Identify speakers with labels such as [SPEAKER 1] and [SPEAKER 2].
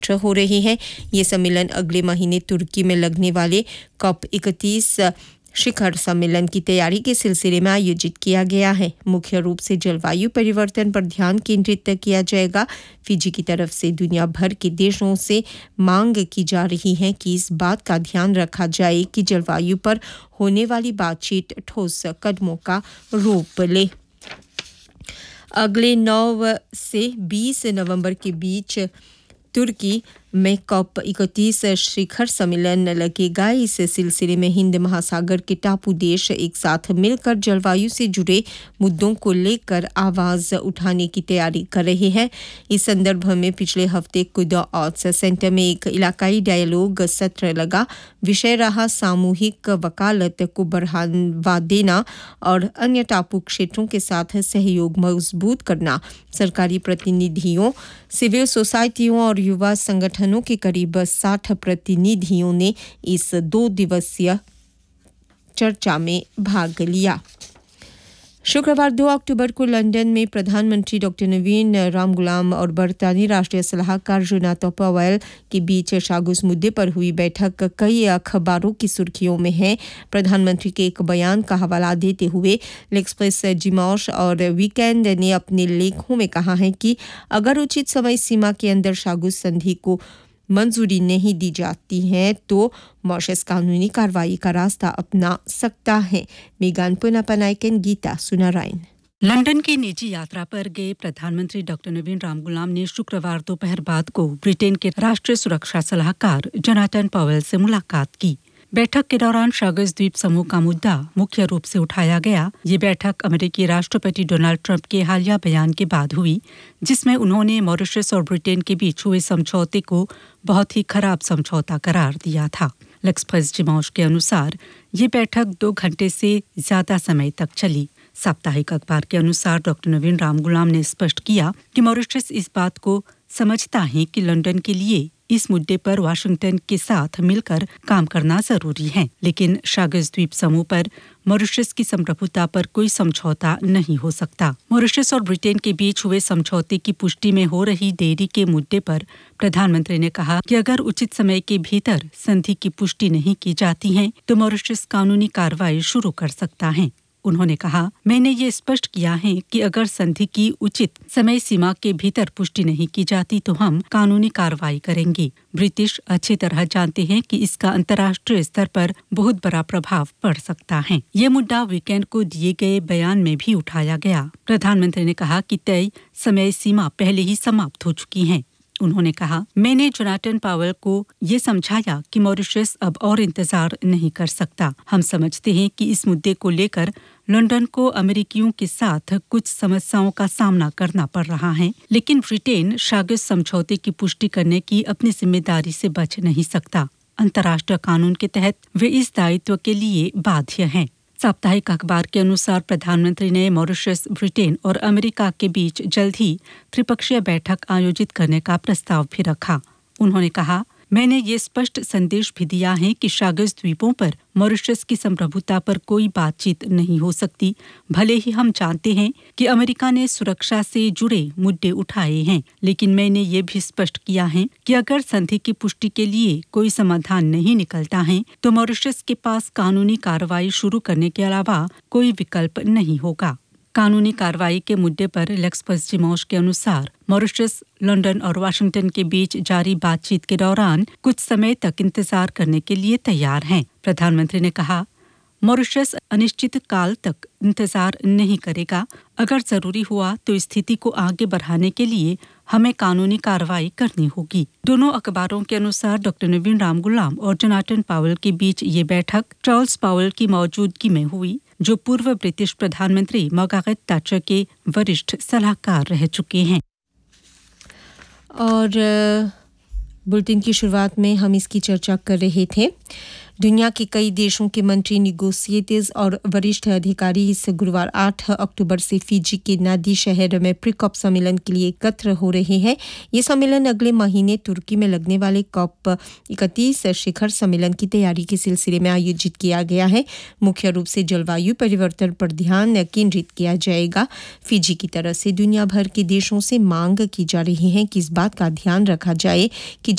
[SPEAKER 1] हो रहे हैं। ये सम्मेलन अगले महीने तुर्की में लगने वाले COP31 शिखर सम्मेलन की तैयारी के सिलसिले में आयोजित किया गया है। मुख्य रूप से जलवायु परिवर्तन पर ध्यान केंद्रित किया जाएगा। फिजी की तरफ से दुनिया भर के देशों से मांग की जा रही है कि इस बात का ध्यान रखा जाए कि जलवायु पर होने वाली बातचीत ठोस कदमों का रूप ले। अगले 9 से 20 नवंबर के बीच तुर्की में COP31 शिखर सम्मेलन लगेगा। इस सिलसिले में हिंद महासागर के टापू देश एक साथ मिलकर जलवायु से जुड़े मुद्दों को लेकर आवाज उठाने की तैयारी कर रहे हैं। इस संदर्भ में पिछले हफ्ते कुदा आर्ट्स सेंटर में एक इलाकाई डायलॉग सत्र लगा। विषय रहा सामूहिक वकालत को बढ़ावा देना और अन्य टापू क्षेत्रों के साथ सहयोग मजबूत करना। सरकारी प्रतिनिधियों, सिविल सोसाइटियों और युवा संगठनों के करीब 60 प्रतिनिधियों ने इस 2 दिवसीय चर्चा में भाग लिया। शुक्रवार 2 अक्टूबर को लंदन में प्रधानमंत्री डॉक्टर नवीन रामगुलाम और बरतानी राष्ट्रीय सलाहकार जोनाथन पावेल के बीच शागुस मुद्दे पर हुई बैठक कई अखबारों की सुर्खियों में है। प्रधानमंत्री के एक बयान का हवाला देते हुए l'express dimanche और वीकेंड ने अपने लेखों में कहा है कि अगर उचित समय सीमा के अंदर शागुस संधि को मंजूरी नहीं दी जाती है तो मॉरिशस कानूनी कार्रवाई का रास्ता अपना सकता है। मेगान पुनापनायकन गीता सुनारायन।
[SPEAKER 2] लंदन की निजी यात्रा पर गए प्रधानमंत्री डॉक्टर नवीन रामगुलाम ने शुक्रवार दोपहर बाद को ब्रिटेन के राष्ट्रीय सुरक्षा सलाहकार जोनाथन पावेल से मुलाकात की। बैठक के दौरान शागस द्वीप समूह का मुद्दा मुख्य रूप से उठाया गया। ये बैठक अमेरिकी राष्ट्रपति डोनाल्ड ट्रंप के हालिया बयान के बाद हुई, जिसमें उन्होंने मॉरिशस और ब्रिटेन के बीच हुए समझौते को बहुत ही खराब समझौता करार दिया था। l'express dimanche के अनुसार ये बैठक 2 घंटे से ज्यादा समय तक चली। साप्ताहिक अखबार के अनुसार डॉक्टर नवीन रामगुलाम ने स्पष्ट किया कि मॉरिशस इस बात को समझता है कि लंदन के लिए इस मुद्दे पर वाशिंगटन के साथ मिलकर काम करना जरूरी है, लेकिन शागस द्वीप समूह पर मॉरिशस की संप्रभुता पर कोई समझौता नहीं हो सकता। मॉरिशस और ब्रिटेन के बीच हुए समझौते की पुष्टि में हो रही देरी के मुद्दे पर प्रधानमंत्री ने कहा कि अगर उचित समय के भीतर संधि की पुष्टि नहीं की जाती है तो मॉरिशस कानूनी कार्रवाई शुरू कर सकता है। उन्होंने कहा, मैंने ये स्पष्ट किया है कि अगर संधि की उचित समय सीमा के भीतर पुष्टि नहीं की जाती तो हम कानूनी कार्रवाई करेंगे। ब्रिटिश अच्छी तरह जानते हैं कि इसका अंतर्राष्ट्रीय स्तर पर बहुत बड़ा प्रभाव पड़ सकता है। ये मुद्दा वीकेंड को दिए गए बयान में भी उठाया गया। प्रधानमंत्री ने कहा कि तय समय सीमा पहले ही समाप्त हो चुकी है। उन्होंने कहा, मैंने जोनाथन पावेल को ये समझाया कि मॉरिशस अब और इंतजार नहीं कर सकता। हम समझते हैं कि इस मुद्दे को लेकर लंदन को अमेरिकियों के साथ कुछ समस्याओं का सामना करना पड़ रहा है, लेकिन ब्रिटेन शागस समझौते की पुष्टि करने की अपनी जिम्मेदारी से बच नहीं सकता। अंतर्राष्ट्रीय कानून के तहत वे इस दायित्व के लिए बाध्य हैं। साप्ताहिक अखबार के अनुसार प्रधानमंत्री ने मॉरिशस, ब्रिटेन और अमेरिका के बीच जल्द ही त्रिपक्षीय बैठक आयोजित करने का प्रस्ताव भी रखा। उन्होंने कहा, मैंने ये स्पष्ट संदेश भी दिया है कि शागस द्वीपों पर मॉरिशस की संप्रभुता पर कोई बातचीत नहीं हो सकती। भले ही हम जानते हैं कि अमेरिका ने सुरक्षा से जुड़े मुद्दे उठाए हैं, लेकिन मैंने ये भी स्पष्ट किया है कि अगर संधि की पुष्टि के लिए कोई समाधान नहीं निकलता है तो मॉरिशस के पास कानूनी कार्रवाई शुरू करने के अलावा कोई विकल्प नहीं होगा। कानूनी कार्रवाई के मुद्दे पर l'express dimanche के अनुसार मॉरिशस, लंदन और वाशिंगटन के बीच जारी बातचीत के दौरान कुछ समय तक इंतजार करने के लिए तैयार हैं। प्रधानमंत्री ने कहा, मॉरिशस अनिश्चित काल तक इंतजार नहीं करेगा। अगर जरूरी हुआ तो स्थिति को आगे बढ़ाने के लिए हमें कानूनी कार्रवाई करनी होगी। दोनों अखबारों के अनुसार डॉक्टर नवीन रामगुलाम और जोनाथन पावेल के बीच ये बैठक चार्ल्स पावेल की मौजूदगी में हुई, जो पूर्व ब्रिटिश प्रधानमंत्री मार्गरेट थैचर के वरिष्ठ सलाहकार रह चुके हैं।
[SPEAKER 1] और बुलेटिन की शुरुआत में हम इसकी चर्चा कर रहे थे। दुनिया के कई देशों के मंत्री, नेगोशिएटर्स और वरिष्ठ अधिकारी इस गुरुवार 8 अक्टूबर से फिजी के नादी शहर में प्री-कॉप सम्मेलन के लिए एकत्र हो रहे हैं। ये सम्मेलन अगले महीने तुर्की में लगने वाले COP31 शिखर सम्मेलन की तैयारी के सिलसिले में आयोजित किया गया है। मुख्य रूप से जलवायु परिवर्तन पर ध्यान केंद्रित किया जाएगा। फिजी की तरफ से दुनिया भर के देशों से मांग की जा रही है कि इस बात का ध्यान रखा जाए कि